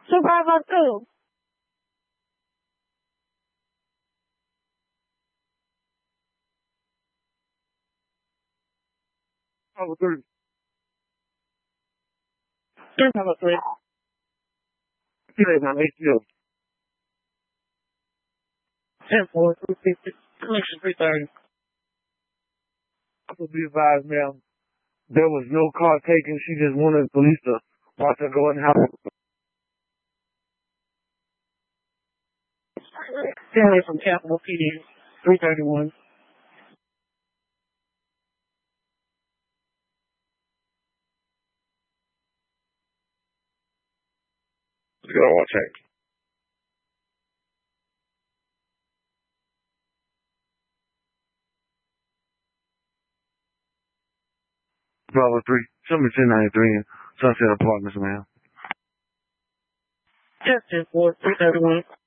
Survivor 2. Number 3. Number 3. Series on HBO. 10-4, 350. Connection 330. To be advised, ma'am, there was no car taken. She just wanted the police to watch her go in the house. Stanley from Capital PD, 331. You gotta watch it. Bravo 3, show me 1093 in Sunset Apartments, ma'am. 10-4, 331.